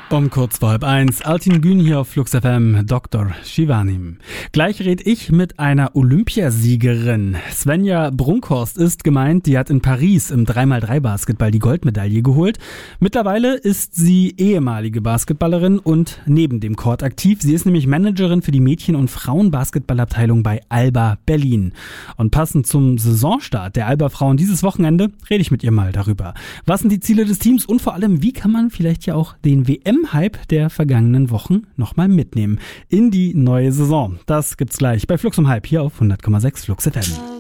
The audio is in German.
Um kurz vor 12:30, Altin Gün hier auf Flux FM, Dr. Shivanim. Gleich red ich mit einer Olympiasiegerin. Svenja Brunkhorst ist gemeint, die hat in Paris im 3x3 Basketball die Goldmedaille geholt. Mittlerweile ist sie ehemalige Basketballerin und neben dem Court aktiv. Sie ist nämlich Managerin für die Mädchen- und Frauenbasketballabteilung bei Alba Berlin. Und passend zum Saisonstart der Alba Frauen dieses Wochenende rede ich mit ihr mal darüber. Was sind die Ziele des Teams und vor allem, wie kann man vielleicht ja auch den WM-Hype der vergangenen Wochen nochmal mitnehmen in die neue Saison? Das gibt's gleich bei Flux um halb hier auf 100,6 Flux FM.